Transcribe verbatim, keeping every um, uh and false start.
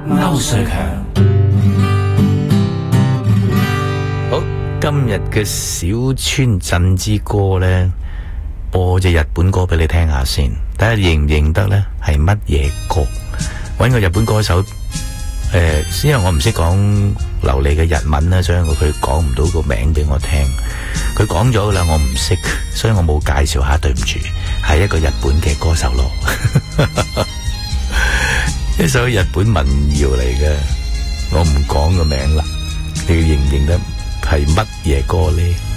歐瑞強。好，今日嘅小村鎮之歌呢，播隻日本歌俾你聽下先，睇下認唔認得呢係乜嘢歌。搵個日本歌手，誒、呃，因為我唔識講流利嘅日文啦，所以我佢講唔到個名俾我聽。佢講咗啦，我唔識，所以我冇介紹下，對唔住，係一個日本嘅歌手咯。呢首日本民謠嚟嘅，我唔講個名啦，你認唔認得係乜嘢歌呢？